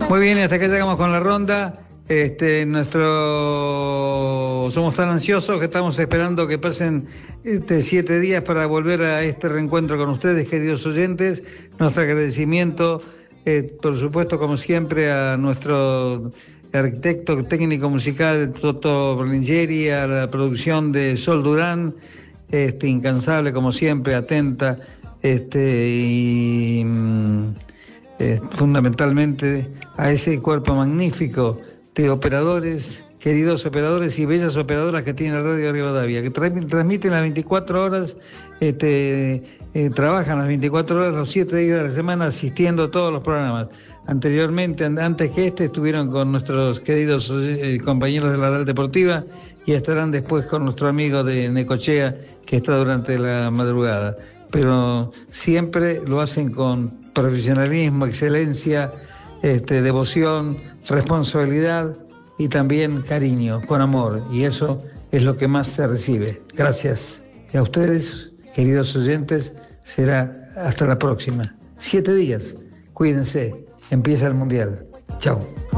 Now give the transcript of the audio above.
Muy bien, hasta acá llegamos con la ronda. Somos tan ansiosos que estamos esperando que pasen 7 días para volver a este reencuentro con ustedes, queridos oyentes. Nuestro agradecimiento, por supuesto, como siempre, a nuestro arquitecto técnico musical Toto Berlingeri, a la producción de Sol Durán, incansable como siempre, atenta, fundamentalmente a ese cuerpo magnífico de operadores, queridos operadores y bellas operadoras que tiene la Radio Rivadavia, que transmiten las 24 horas, trabajan las 24 horas, los 7 días de la semana, asistiendo a todos los programas. Anteriormente, antes que estuvieron con nuestros queridos compañeros de la RAL Deportiva y estarán después con nuestro amigo de Necochea, que está durante la madrugada. Pero siempre lo hacen con profesionalismo, excelencia, devoción, responsabilidad y también cariño, con amor. Y eso es lo que más se recibe. Gracias. Y a ustedes, queridos oyentes, será hasta la próxima. 7 días. Cuídense. Empieza el Mundial. Chao.